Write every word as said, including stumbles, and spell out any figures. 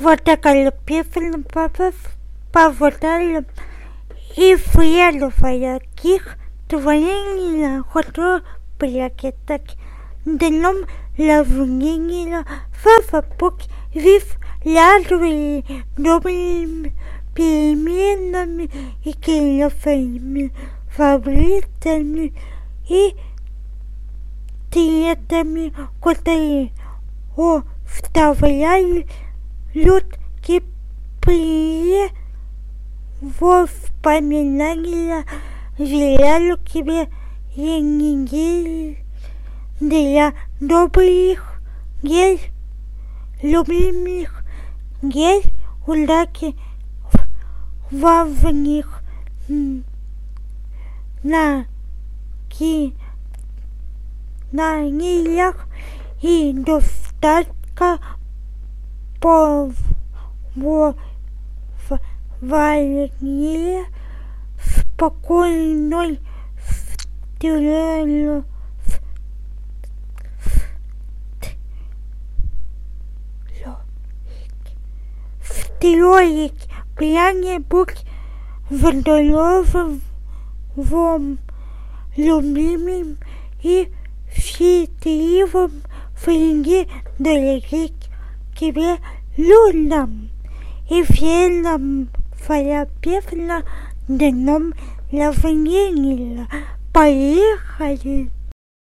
Водоколепивным поводалем и фиаловая-ких твоенила хотро прякетак дном лавненила фафапок вив ладуи добрыми переменами и килофейми фабритами и тиетами, которые о вставляли люд киприе во вспоминания веляю тебе енигель для добрых гель любимых гель удаки во в них на ки на нилях и достатка по во в вальне спокойной в строить плане-будь водоловым любимым и счастливым среди дорогих тебе людям и феном фалапевна дном лавненила. Поехали!